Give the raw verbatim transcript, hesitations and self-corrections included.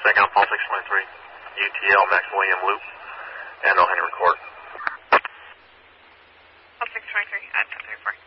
second on Paul six twenty-three, U T L Max William Loop, and I'll hand record. Paul six twenty-three at ten thirty-four.